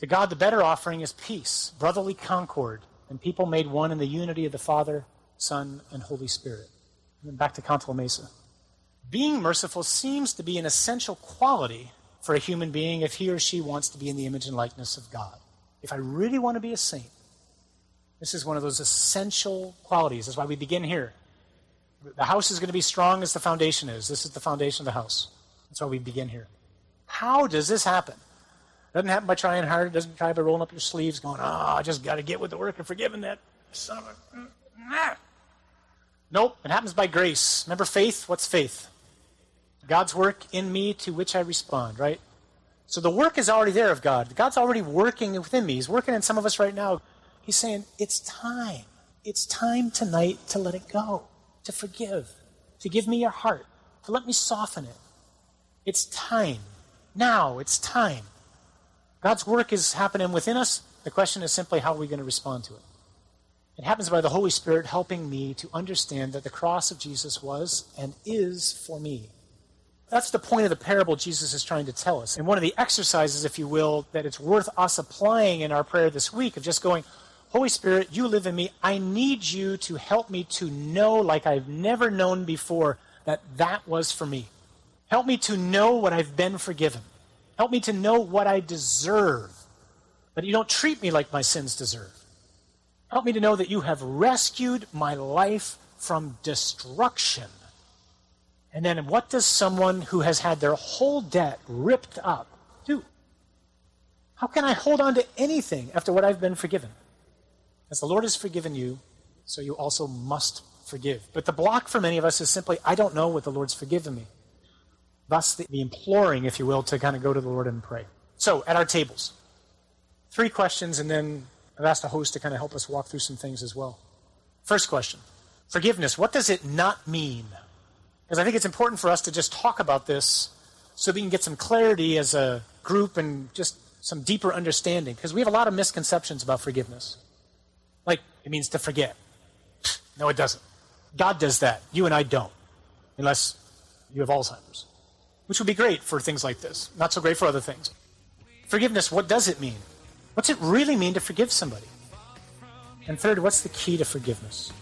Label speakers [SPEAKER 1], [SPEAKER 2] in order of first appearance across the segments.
[SPEAKER 1] To God, the better offering is peace, brotherly concord, and people made one in the unity of the Father, Son, and Holy Spirit. And then back to Contra Mesa. Being merciful seems to be an essential quality for a human being if he or she wants to be in the image and likeness of God. If I really want to be a saint, this is one of those essential qualities. That's why we begin here. The house is going to be strong as the foundation is. This is the foundation of the house. That's why we begin here. How does this happen? It doesn't happen by trying hard. It doesn't try by rolling up your sleeves going, I just got to get with the work of forgiving that son of a... Nope, it happens by grace. Remember faith? What's faith? God's work in me to which I respond, right? So the work is already there of God. God's already working within me. He's working in some of us right now. He's saying, it's time. It's time tonight to let it go, to forgive, to give me your heart, to let me soften it. It's time. Now, it's time. God's work is happening within us. The question is simply, how are we going to respond to it? It happens by the Holy Spirit helping me to understand that the cross of Jesus was and is for me. That's the point of the parable Jesus is trying to tell us. And one of the exercises, if you will, that it's worth us applying in our prayer this week of just going, Holy Spirit, you live in me. I need you to help me to know like I've never known before that was for me. Help me to know what I've been forgiven. Help me to know what I deserve, but you don't treat me like my sins deserve. Help me to know that you have rescued my life from destruction. And then what does someone who has had their whole debt ripped up do? How can I hold on to anything after what I've been forgiven? As the Lord has forgiven you, so you also must forgive. But the block for many of us is simply, I don't know what the Lord's forgiven me. Thus the imploring, if you will, to kind of go to the Lord and pray. So, at our tables, 3 questions, and then I've asked a host to kind of help us walk through some things as well. First question, forgiveness. What does it not mean? Because I think it's important for us to just talk about this so we can get some clarity as a group and just some deeper understanding. Because we have a lot of misconceptions about forgiveness. Like, it means to forget. No, it doesn't. God does that. You and I don't. Unless you have Alzheimer's. Which would be great for things like this. Not so great for other things. Forgiveness, what does it mean? What's it really mean to forgive somebody? And third, what's the key to forgiveness?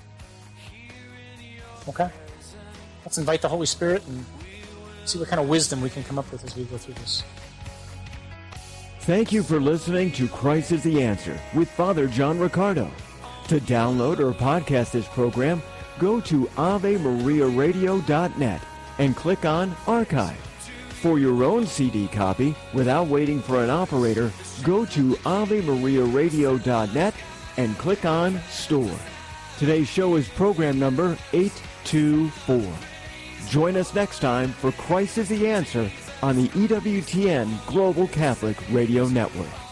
[SPEAKER 1] Okay? Let's invite the Holy Spirit and see what kind of wisdom we can come up with as we go through this.
[SPEAKER 2] Thank you for listening to Christ is the Answer with Father John Riccardo. To download or podcast this program, go to AveMariaRadio.net and click on Archive. For your own CD copy, without waiting for an operator, go to AveMariaRadio.net and click on Store. Today's show is program number 824. Join us next time for Christ is the Answer on the EWTN Global Catholic Radio Network.